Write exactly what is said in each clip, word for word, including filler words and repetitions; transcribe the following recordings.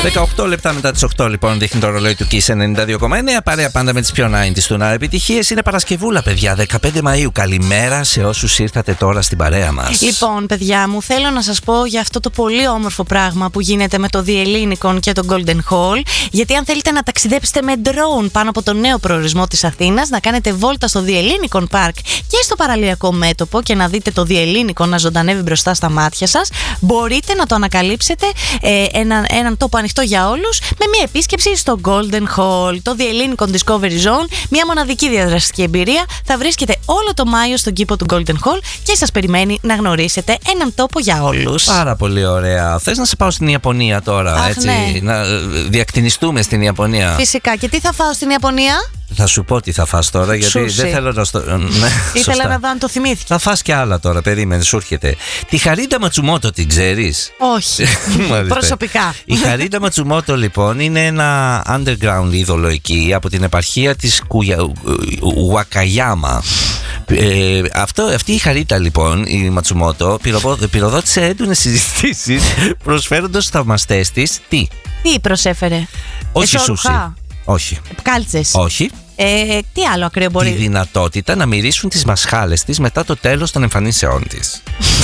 δεκαοκτώ λεπτά μετά τις οκτώ λοιπόν δείχνει το ρολόι του Kiss ενενήντα δύο κόμμα εννέα. Παρέα πάντα με τις πιο ενενήντα του να επιτυχίες. Είναι Παρασκευούλα, παιδιά, δεκαπέντε Μαΐου. Καλημέρα σε όσους ήρθατε τώρα στην παρέα μας. Λοιπόν, παιδιά μου, θέλω να σας πω για αυτό το πολύ όμορφο πράγμα που γίνεται με το The Ellinikon και το Golden Hall. Γιατί αν θέλετε να ταξιδέψετε με drone πάνω από τον νέο προορισμό της Αθήνας, να κάνετε βόλτα στο The Ellinikon Park και στο παραλιακό μέτωπο και να δείτε το The Ellinikon να ζωντανεύει μπροστά στα μάτια σας, μπορείτε να το ανακαλύψετε ε, έναν, έναν τόπο ανοιχτό για όλους με μια επίσκεψη στο Golden Hall. Το The Ellinikon Discovery Zone, μια μοναδική διαδραστική εμπειρία, θα βρίσκεται όλο το Μάιο στον κήπο του Golden Hall και σας περιμένει να γνωρίσετε έναν τόπο για όλους. Πάρα πολύ ωραία. Θες να σε πάω στην Ιαπωνία τώρα? Αχ, έτσι, ναι. να διακτηνιστούμε στην Ιαπωνία. Φυσικά. Και τι θα φάω στην Ιαπωνία? Θα σου πω τι θα φας τώρα, γιατί Σούσι. δεν θέλω να στο... Ναι, ήθελα να δω αν το θυμήθηκε. Θα φας και άλλα τώρα, περίμενε, σου έρχεται. Τη Χαρίντα Ματσουμότο την ξέρεις? Όχι. Προσωπικά. Η Χαρίντα Ματσουμότο λοιπόν είναι ένα underground είδωλο εκεί από την επαρχία της Ουακαγιάμα. Ε, αυτό, αυτή η Χαρίτα λοιπόν, η Ματσουμότο, πυροδότησε έντονες συζητήσεις προσφέροντας στους θαυμαστές της τι? Τι προσέφερε? Όχι σούσι. Όχι. Κάλτσες. Όχι. Ε, τι άλλο ακραίο μπορεί? Τη δυνατότητα να μυρίσουν τις μασχάλες της μετά το τέλος των εμφανίσεών της.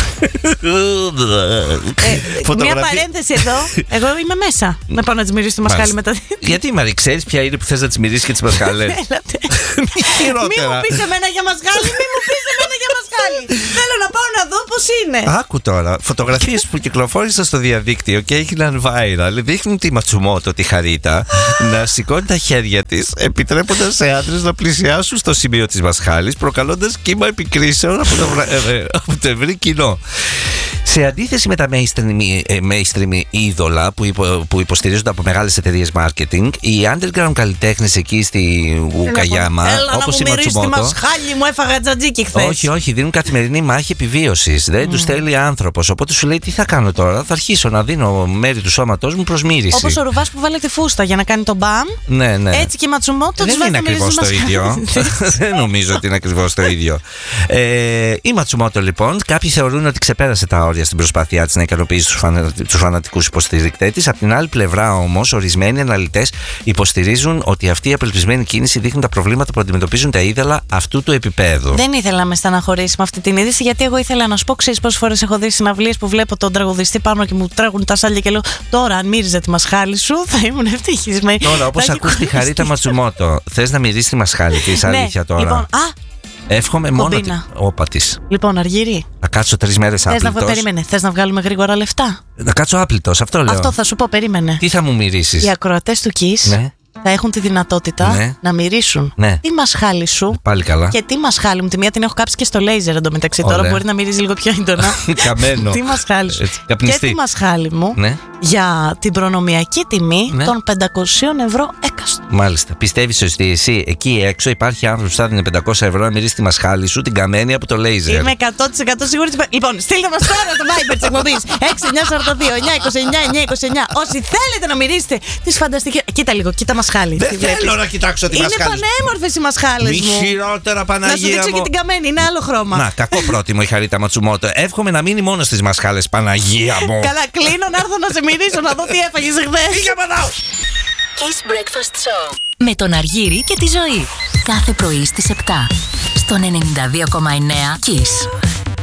ε, Μια παρένθεση εδώ. Εγώ είμαι μέσα. Να πάω να τις μυρίσω τη μασχάλη μετά. Γιατί Μαρή, ξέρεις ποια είναι που θες να τις μυρίσεις και τις μασχάλες? Μη μου πεις εμένα για μασχάλη, μη μου πεις εμένα για μασχάλη. Θέλω να πάω να δω πώς είναι. Άκου τώρα, φωτογραφίες που κυκλοφόρησαν στο διαδίκτυο και έγιναν viral δείχνουν τη Ματσουμότο, τη Χαρίτα, να σηκώνει τα χέρια της, επιτρέποντας σε άντρες να πλησιάσουν στο σημείο της μασχάλης, προκαλώντας κύμα επικρίσεων από το, ε, από το ευρύ κοινό. Σε αντίθεση με τα mainstream, mainstream είδωλα που, υπο, που υποστηρίζονται από μεγάλες εταιρείες marketing, οι underground καλλιτέχνες εκεί στη Ουκαγιάμα, όπως η Ματσουμότο. Τη μασχάλη μου έφαγα τζατζίκι χθες. Όχι, όχι, δίνουν καθημερινή μάχη επιβίωσης. Δεν mm. τους θέλει άνθρωπος. Οπότε σου λέει τι θα κάνω τώρα, θα αρχίσω να δίνω μέρη του σώματός μου προς μύριση. Όπως ο Ρουβάς που βάλε τη φούστα για να κάνει τον μπαμ. Ναι, ναι. Έτσι και η Ματσουμότο δεν είναι ακριβώς το ίδιο. Δεν νομίζω ότι είναι ακριβώς το ίδιο. Ε, η Ματσουμότο λοιπόν, κάποιοι θεωρούν ότι ξεπέρασε τα όρια στην προσπάθειά της να ικανοποιήσει τους, φανα, τους φανατικούς υποστηρικτές της. Από την άλλη πλευρά όμως, ορισμένοι αναλυτές υποστηρίζουν ότι αυτή η απελπισμένη κίνηση δείχνει τα προβλήματα που αντιμετωπίζουν τα είδωλα αυτού του επίπεδου. Δεν ήθελα να με στεναχωρήσει με αυτή την είδηση, γιατί εγώ ήθελα να σου πω, ξέρεις πόσες φορές έχω δει συναυλίες που βλέπω τον τραγουδιστή πάνω και μου τράγουν τα σάλια και λέω τώρα, αν μύριζα τη μασχάλη σου, θα ήμουν ευτυχισμένη. Τώρα, όπως ακούς τη Χαρίτα Ματσουμότο, θες να μυρίσει τη μασχάλη της, αλήθεια τώρα? Λοιπόν, α, εύχομαι μόνο την όπα της. Λοιπόν, Αργύρι. Να κάτσω τρεις μέρες άπλητος. Θες να, περίμενε, θες να βγάλουμε γρήγορα λεφτά? Να κάτσω άπλητος, αυτό λέω. Αυτό θα σου πω, περίμενε. Τι θα μου μυρίσεις? Οι ακροατές του Kiss, ναι, θα έχουν τη δυνατότητα, ναι, να μυρίσουν, ναι, τη μασχάλη σου. Πάλι καλά. Και τη μασχάλη μου. Τη μία την έχω κάψει και στο λέιζερ εντωμεταξύ. Τώρα μπορεί να μυρίζει λίγο πιο έντονα. Καμένο. Τη μασχάλη σου. Έτσι, και τη μασχάλη μου, ναι, για την προνομιακή τιμή, ναι, των πεντακόσια ευρώ έκαστο. Μάλιστα. Πιστεύεις ότι εσύ εκεί έξω υπάρχει άνθρωπος που θα δίνει πεντακόσια ευρώ να μυρίσει τη μασχάλη σου, την καμένη από το λέιζερ? Είμαι εκατό τοις εκατό σίγουρη. Λοιπόν, στείλτε μας τώρα το Viber της εκπομπής έξι εννιά τέσσερα δύο εννιά είκοσι εννιά εννιά είκοσι εννιά. Όσοι θέλετε να μυρίσετε τις φανταστικές. Κοίτα λίγο, κοίτα μασχάλη. Δεν θέλω να κοιτάξω τη μασχάλη. Είναι πανέμορφες οι μασχάλες μου. Μη χειρότερα, Παναγία μου. Να σου δείξω και την καμένη, είναι άλλο χρώμα. Να, κακό πρότιμο η Χαρίτα Ματσουμότο. Εύχομαι να μείνει μόνο στις μασχάλες, Παναγία μου. Καλά, κλείνω να έρθω να σε μυρίσω να δω τι έφαγες χθες. Φύγε πατάω. Kiss Breakfast Show με τον Αργύρη και τη Ζωή. Κάθε πρωί στις επτά στον ενενήντα δύο κόμμα εννέα Kiss.